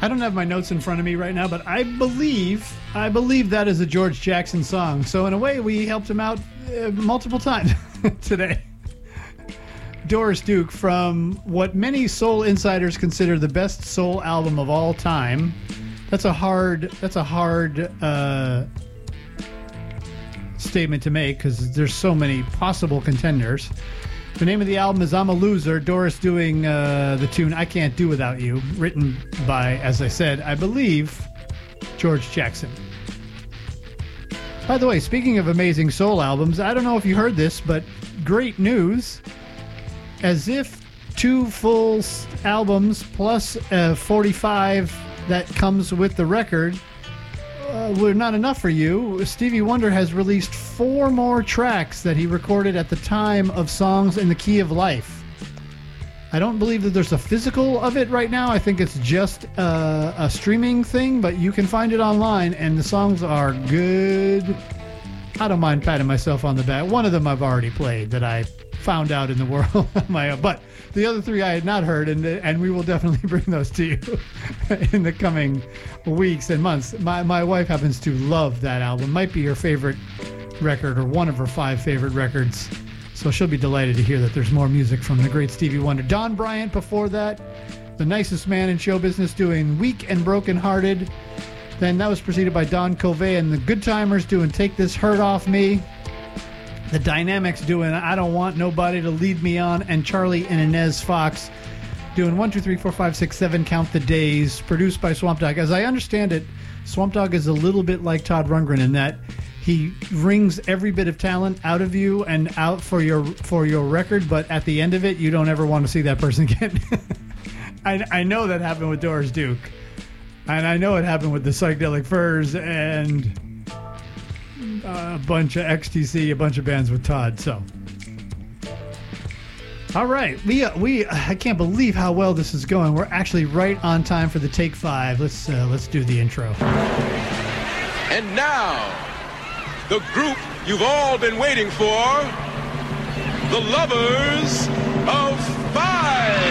I don't have my notes in front of me right now, but I believe that is a George Jackson song. So in a way, we helped him out multiple times today. Doris Duke from what many soul insiders consider the best soul album of all time. That's a hard statement to make because there's so many possible contenders. The name of the album is I'm a Loser. Doris doing the tune I Can't Do Without You, written by, as I said, I believe, George Jackson. By the way, speaking of amazing soul albums, I don't know if you heard this, but great news. As if 2 full albums plus 45 that comes with the record were not enough for you, Stevie Wonder has released 4 more tracks that he recorded at the time of Songs in the Key of Life. I don't believe that there's a physical of it right now. I think it's just a streaming thing, but you can find it online, and the songs are good. I don't mind patting myself on the back. One of them I've already played that I found out in the world on my own, but the other 3 I had not heard, and we will definitely bring those to you in the coming weeks and months. My wife happens to love that album. Might be her favorite record or one of her 5 favorite records, so she'll be delighted to hear that there's more music from the great Stevie Wonder. Don Bryant before that, the nicest man in show business, doing Weak and Broken Hearted. Then that was preceded by Don Covey and the Good Timers doing Take This Hurt Off Me. The Dynamics doing I Don't Want Nobody to Lead Me On, and Charlie and Inez Fox doing 1, 2, 3, 4, 5, 6, 7, Count the Days, produced by Swamp Dogg. As I understand it, Swamp Dogg is a little bit like Todd Rundgren in that he wrings every bit of talent out of you and out for your record, but at the end of it, you don't ever want to see that person again. I know that happened with Doris Duke, and I know it happened with the Psychedelic Furs and a bunch of XTC, a bunch of bands with Todd. So, all right, we I can't believe how well this is going. We're actually right on time for the Take 5. Let's do the intro. And now, the group you've all been waiting for, the Lovers of Five.